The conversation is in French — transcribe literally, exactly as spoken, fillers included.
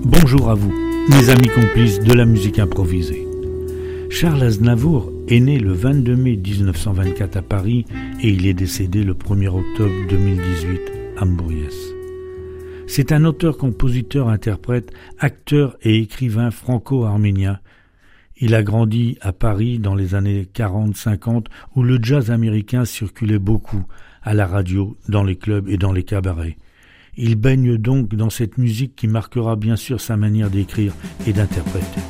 Bonjour à vous, mes amis complices de la musique improvisée. Charles Aznavour est né le vingt-deux mai dix-neuf cent vingt-quatre à Paris et il est décédé le premier octobre deux mille dix-huit à Ambouriès. C'est un auteur, compositeur, interprète, acteur et écrivain franco-arménien. Il a grandi à Paris dans les années quarante cinquante où le jazz américain circulait beaucoup à la radio, dans les clubs et dans les cabarets. Il baigne donc dans cette musique qui marquera bien sûr sa manière d'écrire et d'interpréter.